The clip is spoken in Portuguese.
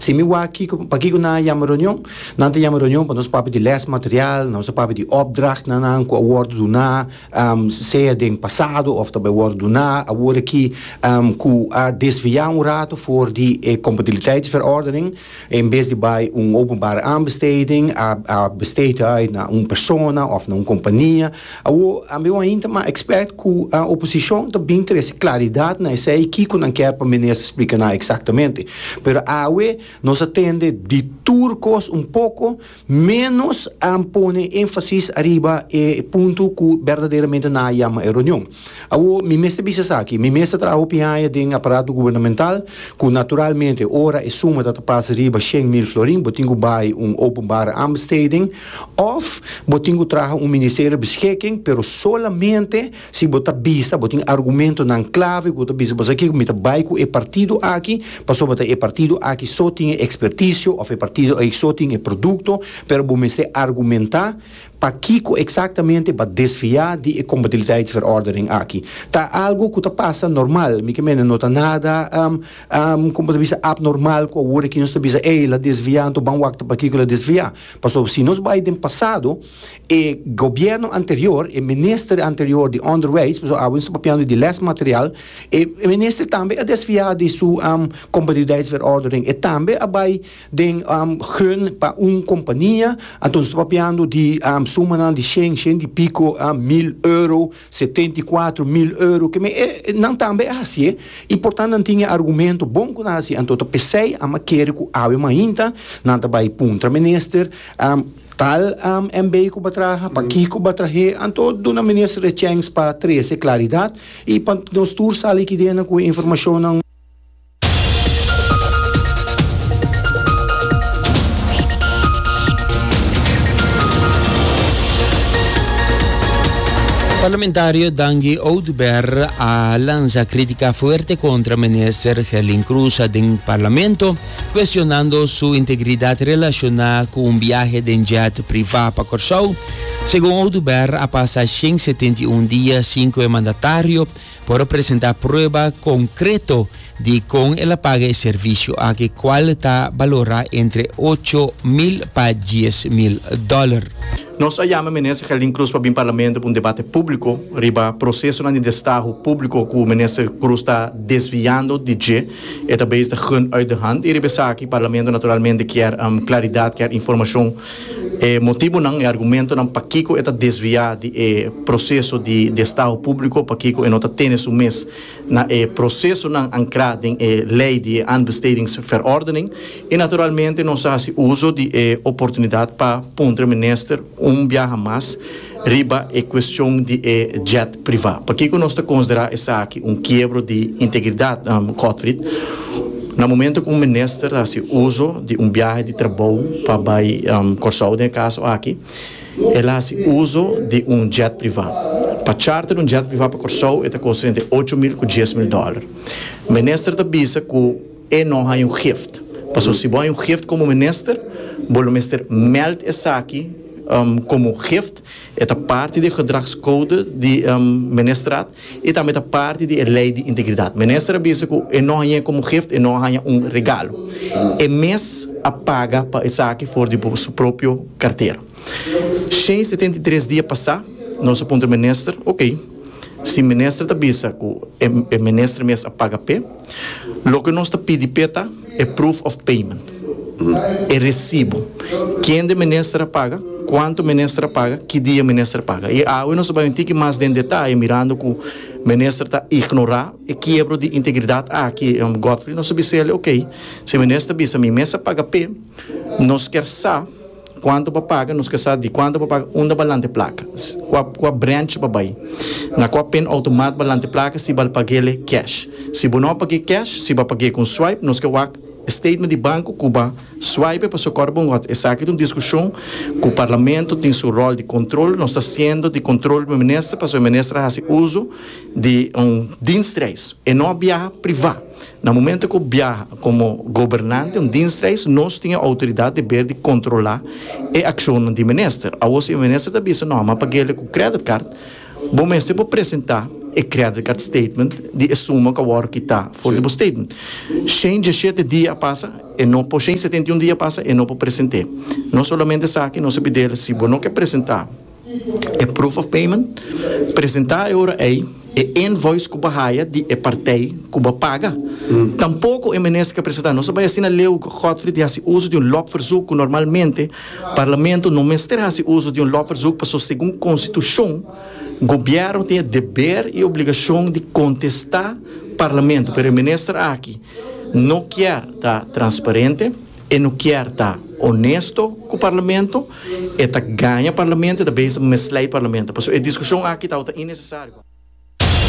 se me wa aqui para aqui na reunião para nós papo de lesmateriaal, nós papo de opdracht na com award do na seja de passado of também award do na award aqui com desviar rato voor die compatibiliteitsverordening in vez de bij openbare aanbesteding a besteden uit naar persona of naar companhia ambeu ainda maar expert com a oposição também tem essa claridade na essa aqui com não quer para ministro explicar na exatamente pero awe nos atende de turcos pouco menos pone ênfasis arriba e ponto que verdadeiramente na chama reunião awo mi mestre bisa aqui mi mestre trabalha piaia de aparato governamental que naturalmente ora é suma dat passa arriba 100.000 florin botingo bij openbare aanbesteding of botingo traga ministério beschikking pero solamente se bota bisa boting argumento nan clave que bisa bosa aqui com baico e partido aqui passou bota e partido aqui só tinha expertise of e partido aí só tinha produto pero bomeste argumentar para Kiko exatamente para desviar de compatibiliteitsverordening aqui. Tá algo que passa normal, me que não tá nada como bisa abnormal com o que nós bisa la desviando bom waktu para Kiko la desviar. Passou se nós vai do passado e governo anterior e ministro anterior de underways, passou a uns papiando de less material e ministro também a desviar de sua compatibiliteitsverordening e também a vai den gun para companhia, então papiando de suma de 100 de pico a €1.000, 74.000 euros, que não também é assim, e portanto não tinha argumento bom com assim, então eu pensei a maquere com a ainda, não também punta minister, tal MB ko batraha, pa Kiko batrahe, então do na minister de chance para trazer claridade e para nos tour sali que dena com informação não. Parlamentario Dangi Oudber lanza crítica fuerte contra el ministro Helen Cruz del Parlamento, cuestionando su integridad relacionada con un viaje de jet privado para Corsou. Según Oudber, ha pasado 171 días sin que el mandatario por presentar prueba concreto de con el paga de servicio a que cual está valorada entre $8.000 para $10.000. Nós chamamos o ministro Helen Cruz para vir ao parlamento para debate público, riba processo de Estado público que o ministro Cruz está desviando de G, e também está gun uit de hand. E riba aqui o parlamento naturalmente quer claridade, quer informação, motivo não é argumento não para Kiko está desviar de processo de Estado público para Kiko e não está tendo o mês na processo não ancrado em lei de aanbestedingsverordening e naturalmente nós faz uso de oportunidade para o ministro viaja mais riba é questão de jet privado. Para que nós consideramos essa aqui quebro de integridade Gottfried. No momento que o ministro faz uso de viagem de trabalho para vai Corsou, no caso aqui, ele faz uso de jet privado. Para charter jet privado para Corsou, ele custa entre $8.000 e $10.000. O ministro avisa que ele não há gift. Porque se vai gift como ministro, o ministro meldt essa aqui como gift, é parte do gedragscode do ministraat e também é parte da lei de integridade. O ministro avisa que não há como gift e não há regalo. E mês a paga para essa aqui for de sua própria carteira. 173 dias passar, nosso ponto ministro, ok. Se o ministro avisa que o ministro mesmo paga P, o que nós pedimos peta é proof of payment. É recibo. Quem o ministro paga, quanto o ministro paga, que dia o ministro paga. E nós vamos ter que mais em detalhe, mirando que o ministro está ignorar e quebra de integridade. Aqui é Gottfried, nós sabemos, ok, se o ministro diz, a minha mesa paga P, nós quer saber quanto para pagar, nós quer saber de quanto para pagar uma balante placa, com a branch para baixo. Na qual pen automático balante placa, se vai pagar cash. Se não pagar cash, se vai pagar com swipe, nós quer statement de banco Cuba swipe para socorrer bom. Essa aqui é uma discussão que o parlamento tem seu rol de controle, nós está sendo de controle do ministro, para o ministro fazer uso de dienstreis e não viaja privado. No momento que viaja como governante, dienstreis, nós temos a autoridade de controlar a ação do ministro. A você o ministro está dizendo, não, mas paguei com credit card, bom mês para apresentar e credit card statement de suma que agora que está fora do statement. 117 dias passa e não por 171 dias passa e não por apresentar. Não somente isso aqui, não se pede se você não quer apresentar é proof of payment, apresentar agora é invoice que você de partei que você paga. Tampouco é menos que apresentar. Não se vai assim a lei Godfrey de fazer uso de lopverzoek que normalmente o parlamento não mestre fazer uso de lopverzoek para segundo a Constituição. O governo tem dever e obrigação de contestar o parlamento, mas o ministro aqui não quer estar transparente e não quer estar honesto com o parlamento e ganha o parlamento e também mesclar o parlamento. Por isso a discussão aqui está innecessária.